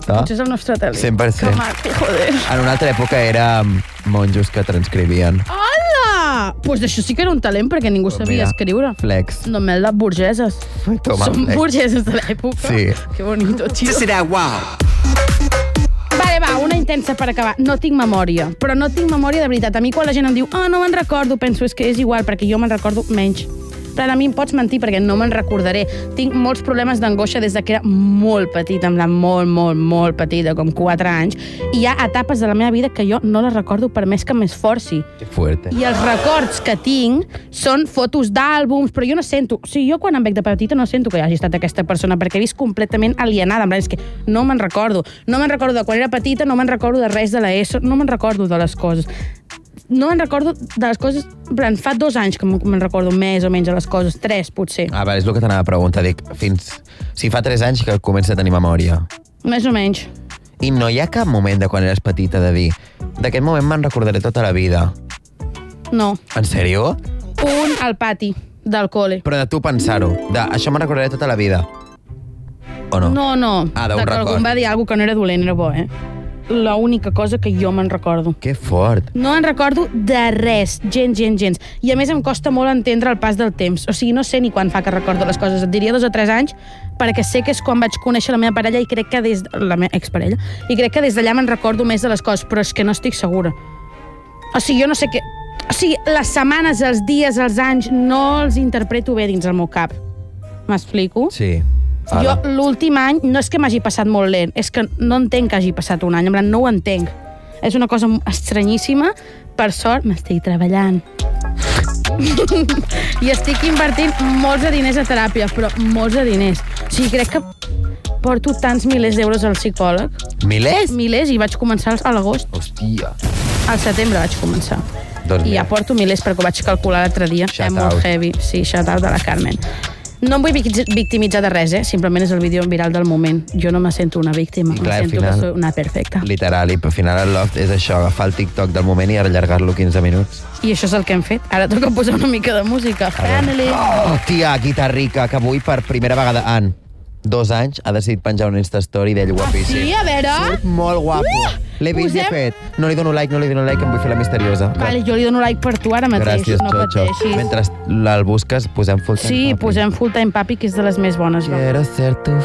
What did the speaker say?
està. Potser és el nostre talent. 100%. Que maco, joder. En una altra època era monjos que transcrivien. Hola! Pues d'això sí que era un talent, perquè ningú sabia escriure. Flex. No mel de burgeses. Toma, Som flex. burgeses de l'època. Sí. Que bonito, tio. serà guau. Vale, va, una intensa per acabar. No tinc memòria, però no tinc memòria de veritat. A mi quan la gent em diu no me'n recordo, penso, és que és igual, perquè jo me'n recordo menys. Però a mi em pots mentir perquè no me'n recordaré. Tinc molts problemes d'angoixa des que era molt petita, en plan molt petita, com 4 anys, i hi ha etapes de la meva vida que jo no les recordo per més que m'esforci. Que fuerte. I els records que tinc són fotos d'àlbums, però jo no sento... O sigui, jo quan em veig de petita no sento que hi hagi estat aquesta persona, perquè he vist completament alienada. En plan, és que no me'n recordo. No me'n recordo de quan era petita, no me'n recordo de res de l'ESO, no me'n recordo de les coses. No me'n recordo de les coses... En plan, fa 2 anys que me'n recordo més o menys de les coses. 3, potser. Ah, vale, és el que t'anava a preguntar. Dic, si fa 3 anys que comença a tenir memòria. Més o menys. I no hi ha cap moment de quan eres petita de dir d'aquest moment me'n recordaré tota la vida. No. En sèrio? Un al pati del col·le. Però de tu pensar-ho. Això me'n recordaré tota la vida. O no? No. Ah, d'un de que record. algú em va dir alguna que no era dolent, era bo, L'única cosa que jo me'n recordo. Que fort. No en recordo de res, gens. I a més em costa molt entendre el pas del temps. O sigui, no sé ni quan fa que recordo les coses. Et diria 2 o 3 anys, perquè sé que és quan vaig conèixer la meva parella i crec que la meva exparella, i crec que des d'allà me'n recordo més de les coses, però és que no estic segura. O sigui, jo no sé què... O sigui, les setmanes, els dies, els anys, no els interpreto bé dins el meu cap. M'explico? Sí. Jo l'últim any no és que m'hagi passat molt lent, és que no entenc que hagi passat un any, en plan, no ho entenc. És una cosa estranyíssima. Per sort, m'estic treballant. I estic invertint molts de diners a teràpia, però molts de diners. O sigui, crec que porto tants milers d'euros al psicòleg. Milers? Milers, i vaig començar a l'agost. Hòstia. Al setembre vaig començar. Doncs I mira. ja porto milers perquè ho vaig calcular l'altre dia. Shout És molt out. heavy. Sí, shout out de la Carmen. No em vull victimitzar de res, Simplement és el vídeo viral del moment. Jo no me sento una víctima, I clar, me al sento final- que soy una perfecta. Literal, i al final el loft és això, agafar el TikTok del moment i allargar-lo 15 minuts. I això és el que hem fet. Ara toca posar una mica de música. Family. Oh, tia, Guitarrica, que avui per primera vegada en 2 anys ha decidit penjar un Instastory d'ell guapíssim. Sí, a veure. Surt molt guapo. L'he vist i he fet. No li dono like, em vull fer la misteriosa. Vale, jo li dono like per tu ara mateix. Gràcies, no Xocho. pateixis. Mentre el busques, posem full time Sí, papi. posem Full Time Papi, que és de les més bones. Va. Quiero ser tu